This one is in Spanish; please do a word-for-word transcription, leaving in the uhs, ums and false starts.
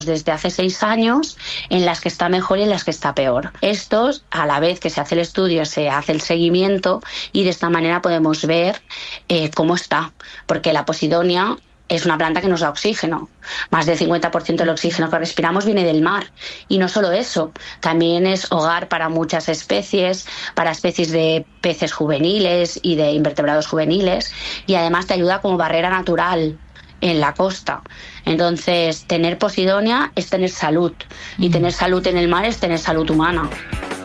desde hace seis años en las que está mejor y en las que está peor. Estos, a la vez que se hace el estudio, se hace el seguimiento y de esta manera podemos ver eh, cómo está, porque la posidonia es una planta que nos da oxígeno. Más del cincuenta por ciento del oxígeno que respiramos viene del mar. Y no solo eso, también es hogar para muchas especies, para especies de peces juveniles y de invertebrados juveniles, y además te ayuda como barrera natural en la costa. Entonces, tener posidonia es tener salud, y tener salud en el mar es tener salud humana.